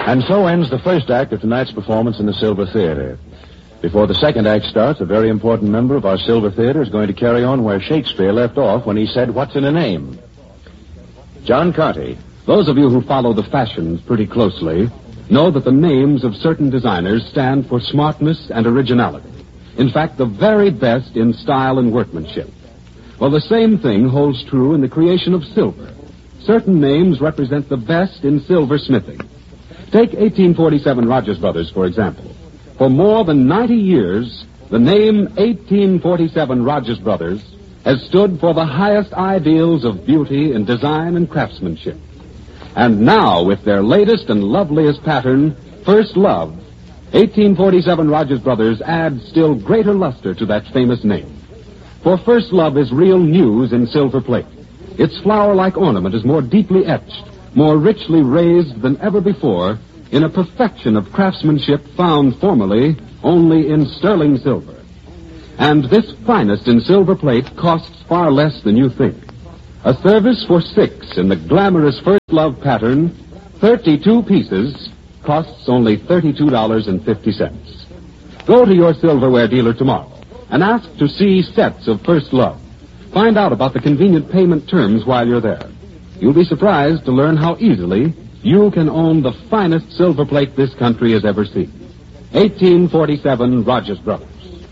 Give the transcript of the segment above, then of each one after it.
And so ends the first act of tonight's performance in the Silver Theater. Before the second act starts, a very important member of our Silver Theater is going to carry on where Shakespeare left off when he said, "What's in a name?" John Conte. Those of you who follow the fashions pretty closely know that the names of certain designers stand for smartness and originality. In fact, the very best in style and workmanship. Well, the same thing holds true in the creation of silver. Certain names represent the best in silversmithing. Take 1847 Rogers Brothers, for example. For more than 90 years, the name 1847 Rogers Brothers has stood for the highest ideals of beauty in design and craftsmanship. And now, with their latest and loveliest pattern, First Love, 1847 Rogers Brothers adds still greater luster to that famous name. For First Love is real news in silver plate. Its flower-like ornament is more deeply etched, more richly raised than ever before, in a perfection of craftsmanship found formerly only in sterling silver. And this finest in silver plate costs far less than you think. A service for 6 in the glamorous First Love pattern, 32 pieces, costs only $32.50. Go to your silverware dealer tomorrow and ask to see sets of First Love. Find out about the convenient payment terms while you're there. You'll be surprised to learn how easily you can own the finest silver plate this country has ever seen. 1847 Rogers Brothers.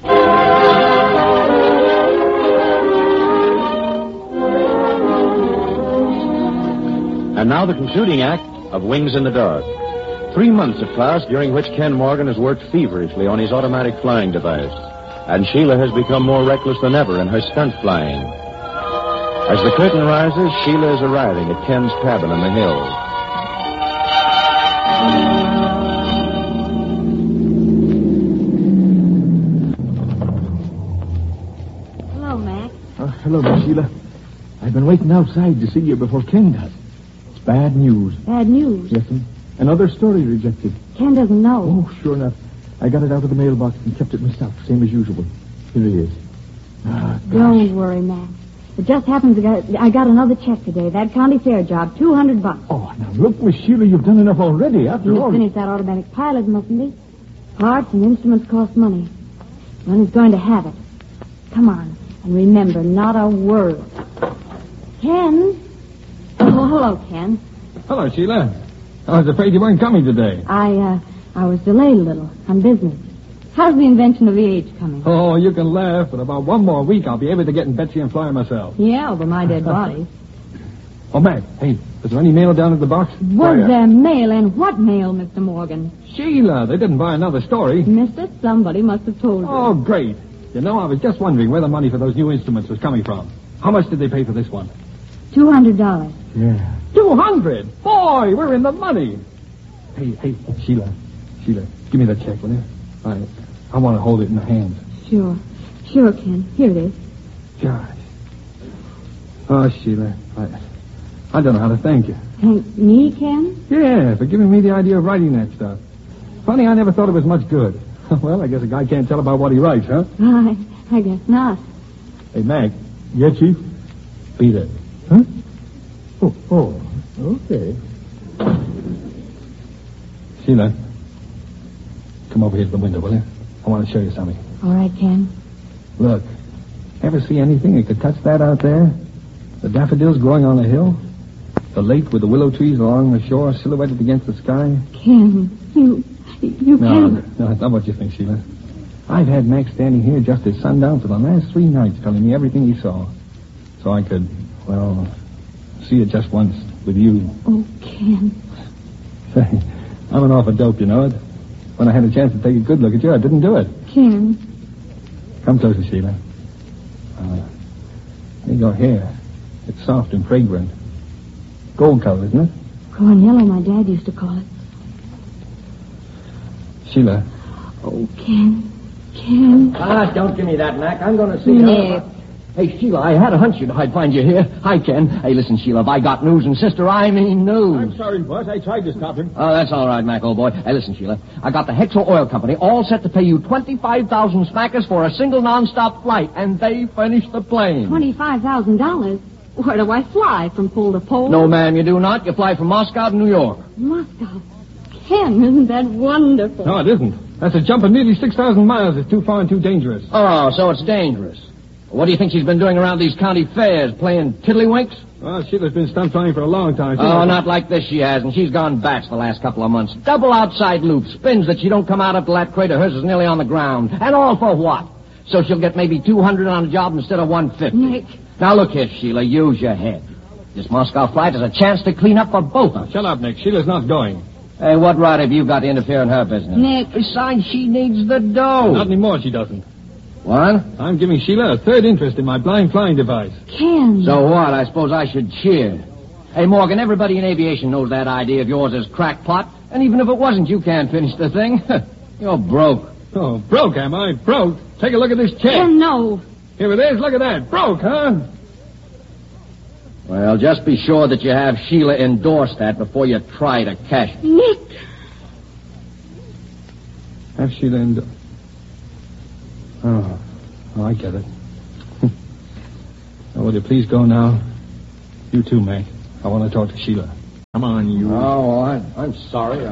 And now the concluding act of Wings in the Dark. 3 months have passed, during which Ken Morgan has worked feverishly on his automatic flying device. And Sheila has become more reckless than ever in her stunt flying. As the curtain rises, Sheila is arriving at Ken's cabin in the hills. Hello, Mac. Hello, Miss Sheila. I've been waiting outside to see you before Ken does. It's bad news. Bad news? Yes, sir. Another story rejected. Ken doesn't know. Oh, sure enough. I got it out of the mailbox and kept it myself, same as usual. Here it is. Don't worry, Mac. It just happens I got another check today. That county fair job, $200. Oh, now look, Miss Sheila, you've done enough already. After all, He's finished that automatic pilot, mustn't he? Parts and instruments cost money. One is going to have it. Come on, and remember, not a word. Ken? Oh, hello, Ken. Hello, Sheila. I was afraid you weren't coming today. I was delayed a little on business. How's the invention of the age coming? Oh, you can laugh, but about 1 more week I'll be able to get in Betsy and Flyer myself. Yeah, over my dead body. Oh, Mac, hey, is there any mail down at the box? Was there mail, and what mail, Mr. Morgan? Sheila, they didn't buy another story. Mister, somebody must have told you. Oh, great. You know, I was just wondering where the money for those new instruments was coming from. How much did they pay for this one? $200. Yeah. 200? Boy, we're in the money. Hey, Sheila, give me that check, will you? I want to hold it in my hands. Sure, Ken. Here it is. Gosh. Oh, Sheila, I don't know how to thank you. Thank me, Ken? Yeah, for giving me the idea of writing that stuff. Funny, I never thought it was much good. Well, I guess a guy can't tell about what he writes, huh? I guess not. Hey, Mac. Yeah, Chief? Beat it. Huh? Oh, okay. Sheila, come over here to the window, will you? I want to show you something. All right, Ken. Look, ever see anything that could touch that out there? The daffodils growing on the hill? The lake with the willow trees along the shore silhouetted against the sky? Ken, you can't. No, it's not what you think, Sheila. I've had Mac standing here just at sundown for the last 3 nights telling me everything he saw. So I could, well, see it just once with you. Oh, Ken. Say, I'm an awful dope, you know it. When I had a chance to take a good look at you, I didn't do it. Ken. Come closer, Sheila. There you go, hair. It's soft and fragrant. Gold color, isn't it? Corn yellow, my dad used to call it. Sheila. Oh, Ken. Don't give me that, Mac. I'm going to see Nick. Hey, Sheila, I had a hunch I'd find you here. Hi, Ken. Hey, listen, Sheila, if I got news, and sister, I mean news. I'm sorry, boss. I tried to stop him. Oh, that's all right, Mac, old boy. Hey, listen, Sheila, I got the Hexo Oil Company all set to pay you 25,000 smackers for a single non-stop flight, and they finished the plane. $25,000? Where do I fly? From pole to pole? No, ma'am, you do not. You fly from Moscow to New York. Moscow. Ken, isn't that wonderful? No, it isn't. That's a jump of nearly 6,000 miles. It's too far and too dangerous. Oh, so it's dangerous. What do you think she's been doing around these county fairs, playing tiddlywinks? Well, Sheila's been stunt flying for a long time. Not like this she hasn't. She's gone bats the last couple of months. Double outside loops, spins that she don't come out up till that crate of hers is nearly on the ground. And all for what? So she'll get maybe 200 on a job instead of 150. Nick. Now look here, Sheila, use your head. This Moscow flight is a chance to clean up for both of us. Shut up, Nick. Sheila's not going. Hey, what right have you got to interfere in her business? Nick. Besides, she needs the dough. Not anymore, she doesn't. What? I'm giving Sheila a third interest in my blind flying device. Ken. So what? I suppose I should cheer. Hey, Morgan, everybody in aviation knows that idea of yours is crackpot. And even if it wasn't, you can't finish the thing. You're broke. Oh, broke, am I? Broke? Take a look at this check. Ken, no. Here it is. Look at that. Broke, huh? Well, just be sure that you have Sheila endorse that before you try to cash it. Nick. Have Sheila endorse. Oh, I get it. Now, will you please go now? You too, Mac. I want to talk to Sheila. Come on, you. Oh, I'm sorry.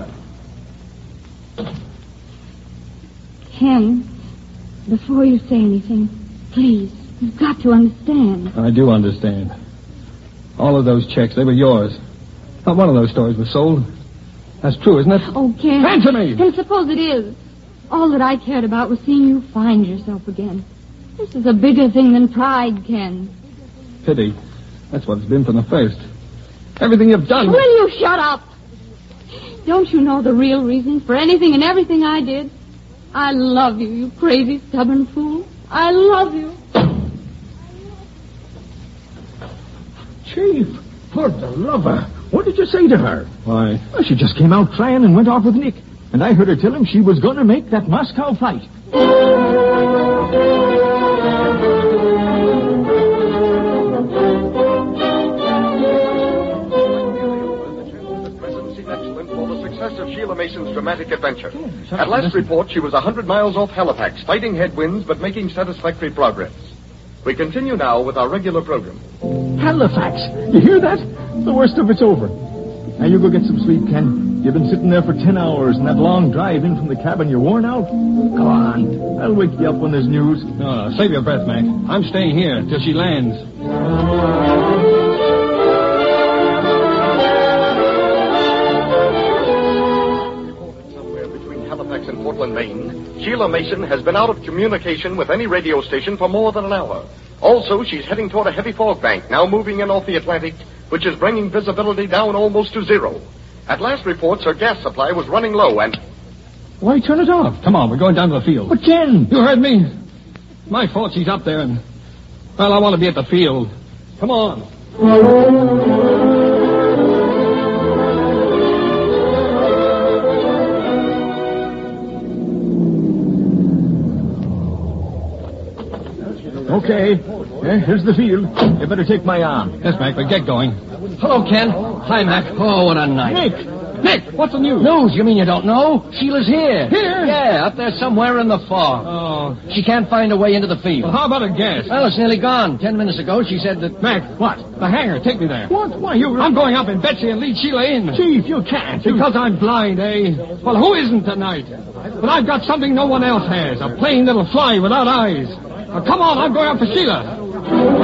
Ken, before you say anything, please, you've got to understand. I do understand. All of those checks, they were yours. Not one of those stores was sold. That's true, isn't it? Oh, Ken. Answer me! And suppose it is. All that I cared about was seeing you find yourself again. This is a bigger thing than pride, Ken. Pity. That's what it's been from the first. Everything you've done... Will you shut up? Don't you know the real reason for anything and everything I did? I love you, you crazy, stubborn fool. I love you. Chief, for the lover, what did you say to her? Why? Well, she just came out crying and went off with Nick. And I heard her tell him she was going to make that Moscow flight. Of Sheila Mason's dramatic adventure. At last report, she was 100 miles off Halifax, fighting headwinds but making satisfactory progress. We continue now with our regular program. Halifax! You hear that? The worst of it's over. Now you go get some sleep, Ken. You've been sitting there for 10 hours, and that long drive in from the cabin, you're worn out. Go on. I'll wake you up when there's news. No, save your breath, Mac. I'm staying here till she lands. In Portland, Maine, Sheila Mason has been out of communication with any radio station for more than an hour. Also, she's heading toward a heavy fog bank, now moving in off the Atlantic, which is bringing visibility down almost to zero. At last reports, her gas supply was running low and... Why turn it off? Come on, we're going down to the field. But Ken! You heard me. My fault she's up there and... Well, I want to be at the field. Come on. Okay. Here's the field. You better take my arm. Yes, Mac, but get going. Hello, Ken. Hi, Mac. Oh, what a night. Nick, what's the news? News? You mean you don't know? Sheila's here. Here? Yeah, up there somewhere in the fog. Oh. She can't find her way into the field. Well, how about a guess? Well, it's nearly gone. 10 minutes ago, she said that... Mac, what? The hangar. Take me there. What? Why, you... I'm going up in Betsy and lead Sheila in. Chief, you can't. Because I'm blind, eh? Well, who isn't tonight? But I've got something no one else has. A plane that'll fly without eyes. Now, come on, I'm going up for Sheila.